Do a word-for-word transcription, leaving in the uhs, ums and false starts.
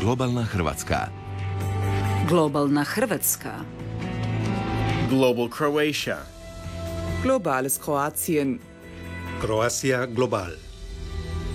Globalna Hrvatska. Globalna Hrvatska. Global Croatia. Globales Kroatien. Croatia Global.